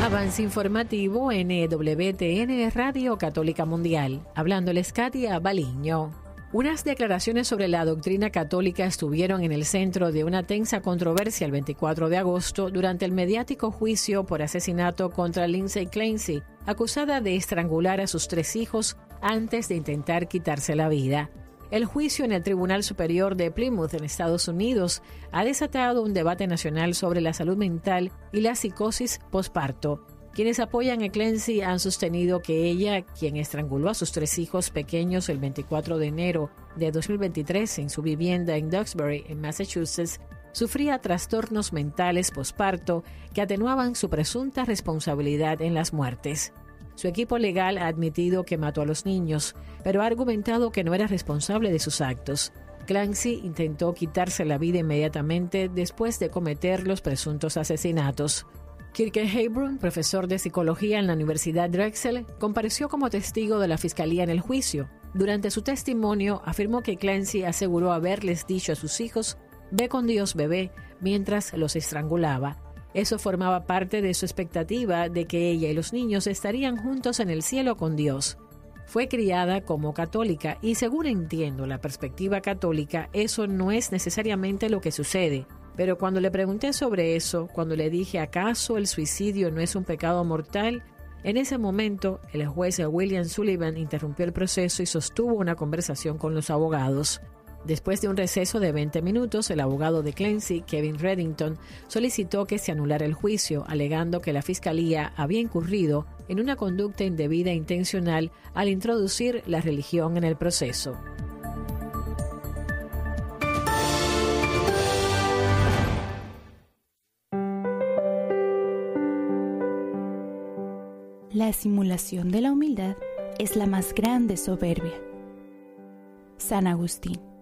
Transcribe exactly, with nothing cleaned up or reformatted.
Avance informativo N W T N Radio Católica Mundial. Hablándoles Katia Baliño. Unas declaraciones sobre la doctrina católica estuvieron en el centro de una tensa controversia el veinticuatro de agosto durante el mediático juicio por asesinato contra Lindsay Clancy, acusada de estrangular a sus tres hijos antes de intentar quitarse la vida. El juicio en el Tribunal Superior de Plymouth en Estados Unidos ha desatado un debate nacional sobre la salud mental y la psicosis posparto. Quienes apoyan a Clancy han sostenido que ella, quien estranguló a sus tres hijos pequeños el veinticuatro de enero de dos mil veintitrés en su vivienda en Duxbury, en Massachusetts, sufría trastornos mentales posparto que atenuaban su presunta responsabilidad en las muertes. Su equipo legal ha admitido que mató a los niños, pero ha argumentado que no era responsable de sus actos. Clancy intentó quitarse la vida inmediatamente después de cometer los presuntos asesinatos. Kirke Hebron, profesor de psicología en la Universidad Drexel, compareció como testigo de la fiscalía en el juicio. Durante su testimonio, afirmó que Clancy aseguró haberles dicho a sus hijos «Ve con Dios, bebé», mientras los estrangulaba. Eso formaba parte de su expectativa de que ella y los niños estarían juntos en el cielo con Dios. Fue criada como católica y, según entiendo la perspectiva católica, eso no es necesariamente lo que sucede. Pero cuando le pregunté sobre eso, cuando le dije ¿acaso el suicidio no es un pecado mortal?, en ese momento el juez William Sullivan interrumpió el proceso y sostuvo una conversación con los abogados. Después de un receso de veinte minutos, el abogado de Clancy, Kevin Reddington, solicitó que se anulara el juicio, alegando que la fiscalía había incurrido en una conducta indebida e intencional al introducir la religión en el proceso. La simulación de la humildad es la más grande soberbia. San Agustín.